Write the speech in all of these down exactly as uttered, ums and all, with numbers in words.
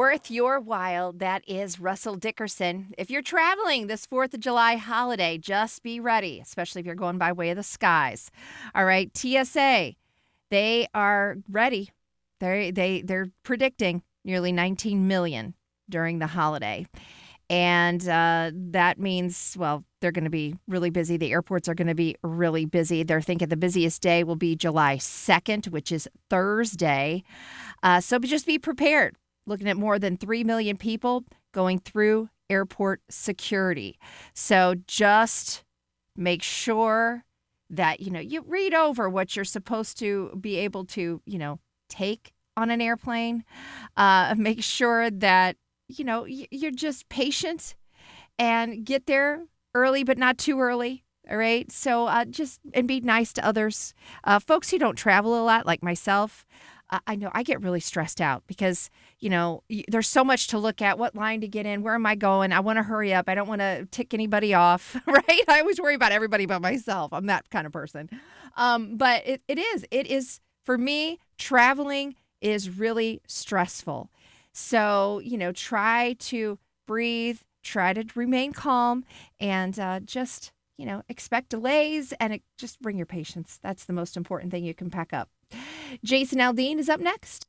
Worth your while. That is Russell Dickerson. If you're traveling this fourth of July holiday, just be ready, especially if you're going by way of the skies. All right, T S A, they are ready. They they they're predicting nearly nineteen million during the holiday. And uh, that means, well, they're going to be really busy. The airports are going to be really busy. They're thinking the busiest day will be July second, which is Thursday. Uh, so just be prepared. Looking at more than three million people going through airport security. So just make sure that, you know, you read over what you're supposed to be able to, you know, take on an airplane. Uh, make sure that, you know, you're just patient and get there early, but not too early. All right. So uh, just and be nice to others. Uh, folks who don't travel a lot, like myself, uh, I know I get really stressed out because, you know, y- there's so much to look at. What line to get in? Where am I going? I want to hurry up. I don't want to tick anybody off. Right. I always worry about everybody but myself. I'm that kind of person. Um, but it, it is. It is for me. Traveling is really stressful. So, you know, try to breathe, try to remain calm, and uh, just, you know, expect delays and it, just bring your patience. That's the most important thing you can pack up. Jason Aldean is up next.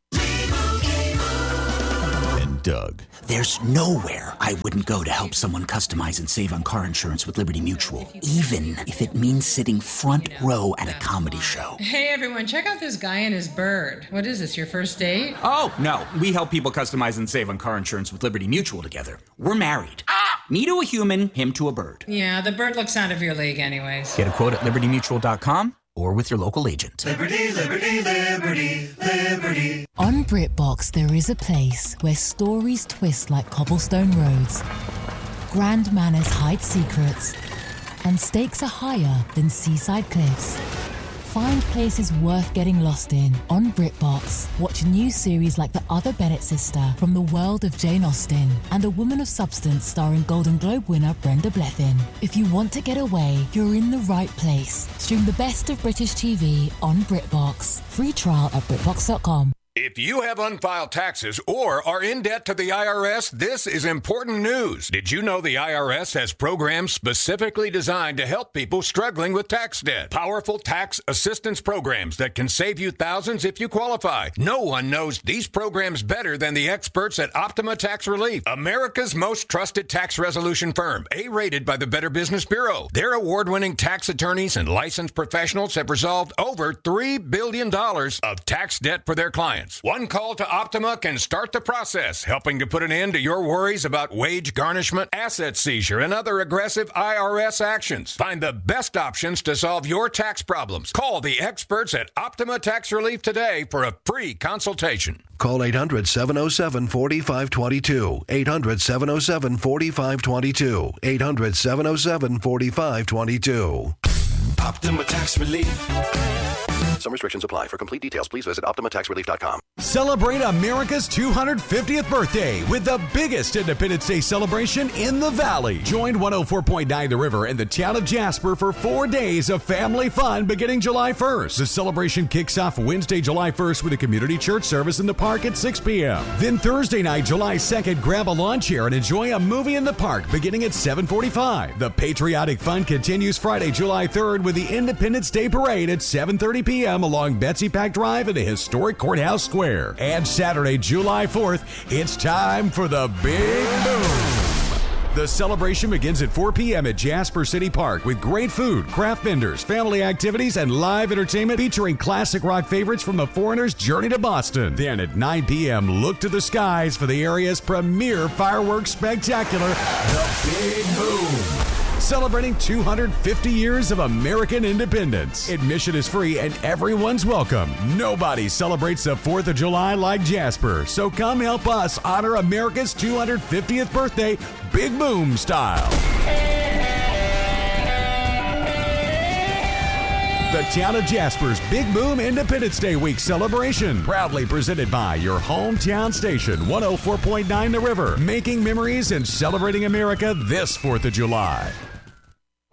And Doug. There's nowhere I wouldn't go to help someone customize and save on car insurance with Liberty Mutual, even if it means sitting front row at a comedy show. Hey everyone, check out this guy and his bird. What is this, your first date? Oh, no. We help people customize and save on car insurance with Liberty Mutual together. We're married. Ah! Me to a human, him to a bird. Yeah, the bird looks out of your league anyways. Get a quote at liberty mutual dot com or with your local agent. Liberty, liberty, liberty, liberty. On BritBox, there is a place where stories twist like cobblestone roads, grand manners hide secrets, and stakes are higher than seaside cliffs. Find places worth getting lost in on BritBox. Watch a new series like The Other Bennett Sister from the world of Jane Austen and A Woman of Substance starring Golden Globe winner Brenda Blethyn. If you want to get away, you're in the right place. Stream the best of British T V on BritBox. Free trial at britbox dot com. If you have unfiled taxes or are in debt to the I R S, this is important news. Did you know the I R S has programs specifically designed to help people struggling with tax debt? Powerful tax assistance programs that can save you thousands if you qualify. No one knows these programs better than the experts at Optima Tax Relief, America's most trusted tax resolution firm, A-rated by the Better Business Bureau. Their award-winning tax attorneys and licensed professionals have resolved over three billion dollars of tax debt for their clients. One call to Optima can start the process, helping to put an end to your worries about wage garnishment, asset seizure, and other aggressive I R S actions. Find the best options to solve your tax problems. Call the experts at Optima Tax Relief today for a free consultation. Call eight hundred, seven oh seven, four five two two. eight hundred, seven oh seven, four five two two. eight hundred, seven oh seven, four five two two. Optima Tax Relief. Some restrictions apply. For complete details, please visit optima tax relief dot com. Celebrate America's two hundred fiftieth birthday with the biggest Independence Day celebration in the Valley. Join one oh four point nine The River and the town of Jasper for four days of family fun beginning July first. The celebration kicks off Wednesday, July first with a community church service in the park at six p.m. Then Thursday night, July second, grab a lawn chair and enjoy a movie in the park beginning at seven forty-five. The patriotic fun continues Friday, July third with the Independence Day Parade at seven thirty p.m. along Betsy Pack Drive in the historic Courthouse Square. And Saturday, July fourth, it's time for the Big Boom. The celebration begins at four p.m. at Jasper City Park with great food, craft vendors, family activities, and live entertainment featuring classic rock favorites from the Foreigner's Journey to Boston. Then at nine p.m., look to the skies for the area's premier fireworks spectacular, the Big Boom. Celebrating two hundred fifty years of American independence. Admission is free and everyone's welcome. Nobody celebrates the fourth of July like Jasper. So come help us honor America's two hundred fiftieth birthday, Big Boom style. The town of Jasper's Big Boom Independence Day Week celebration. Proudly presented by your hometown station, one oh four point nine The River. Making memories and celebrating America this fourth of July.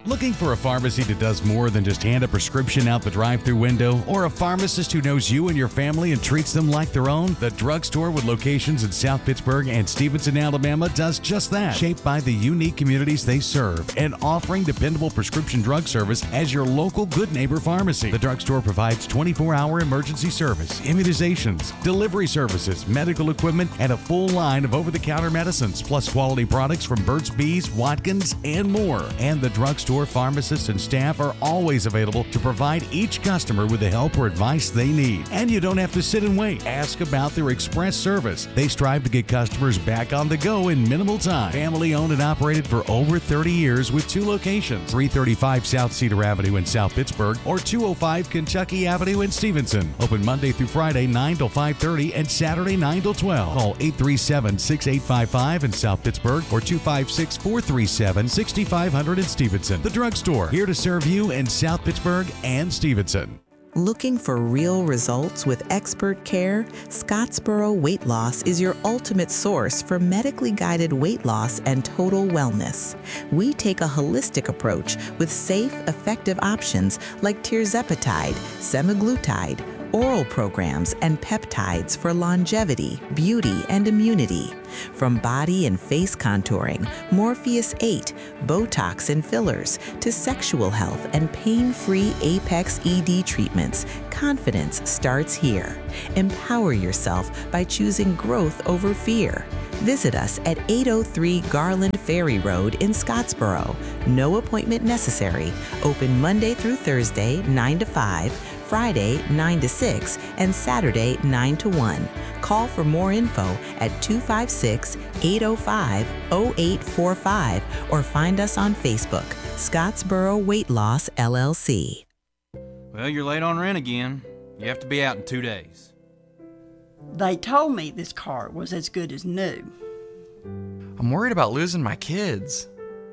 Looking for a pharmacy that does more than just hand a prescription out the drive-thru window, or a pharmacist who knows you and your family and treats them like their own? The drugstore with locations in South Pittsburgh and Stevenson, Alabama does just that. Shaped by the unique communities they serve and offering dependable prescription drug service as your local good neighbor pharmacy. The drugstore provides twenty-four hour emergency service, immunizations, delivery services, medical equipment, and a full line of over-the-counter medicines, plus quality products from Burt's Bees, Watkins, and more. And the drugstore pharmacists and staff are always available to provide each customer with the help or advice they need. And you don't have to sit and wait. Ask about their express service. They strive to get customers back on the go in minimal time. Family owned and operated for over thirty years with two locations, three thirty-five South Cedar Avenue in South Pittsburgh or two oh five Kentucky Avenue in Stevenson. Open Monday through Friday nine till five thirty and Saturday nine till twelve. Call eight three seven, six eight five five in South Pittsburgh or two five six, four three seven, six five zero zero in Stevenson. The drugstore, here to serve you in South Pittsburgh and Stevenson. Looking for real results with expert care? Scottsboro Weight Loss is your ultimate source for medically guided weight loss and total wellness. We take a holistic approach with safe, effective options like tirzepatide, semaglutide, oral programs, and peptides for longevity, beauty, and immunity. From body and face contouring, Morpheus eight, Botox and fillers, to sexual health and pain-free Apex E D treatments, confidence starts here. Empower yourself by choosing growth over fear. Visit us at eight oh three Garland Ferry Road in Scottsboro. No appointment necessary. Open Monday through Thursday, nine to five, Friday, nine to six, and Saturday, nine to one. Call for more info at two five six, eight oh five, oh eight four five or find us on Facebook, Scottsboro Weight Loss, L L C. Well, you're late on rent again. You have to be out in two days. They told me this car was as good as new. I'm worried about losing my kids.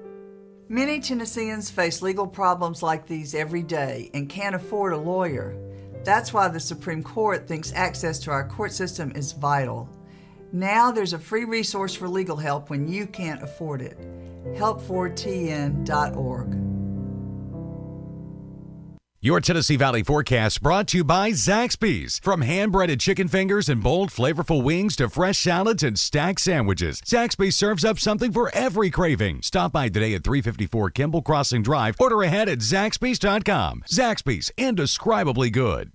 Many Tennesseans face legal problems like these every day and can't afford a lawyer. That's why the Supreme Court thinks access to our court system is vital. Now there's a free resource for legal help when you can't afford it. help for T N dot org. Your Tennessee Valley forecast brought to you by Zaxby's. From hand-breaded chicken fingers and bold, flavorful wings to fresh salads and stacked sandwiches, Zaxby's serves up something for every craving. Stop by today at three fifty-four Kimball Crossing Drive. Order ahead at Zaxby's dot com. Zaxby's, indescribably good.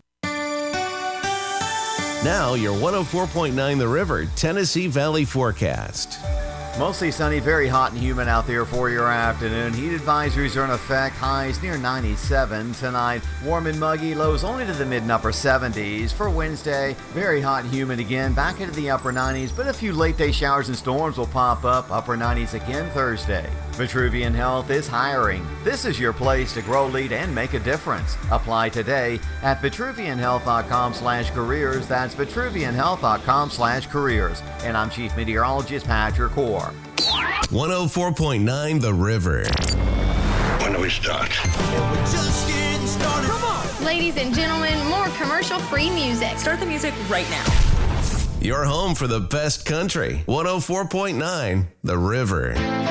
Now your one oh four point nine The River Tennessee Valley forecast. Mostly sunny, very hot and humid out there for your afternoon. Heat advisories are in effect. Highs near ninety-seven tonight. Warm and muggy. Lows only to the mid and upper seventies. For Wednesday, very hot and humid again. Back into the upper nineties, but a few late day showers and storms will pop up. Upper nineties again Thursday. Vitruvian Health is hiring. This is your place to grow, lead, and make a difference. Apply today at vitruvian health dot com slash careers. That's vitruvian health dot com slash careers. And I'm Chief Meteorologist Patrick Orr. one oh four point nine The River. When do we start? We're just getting started. Come on. Ladies and gentlemen, more commercial-free music. Start the music right now. Your home for the best country. one oh four point nine The River.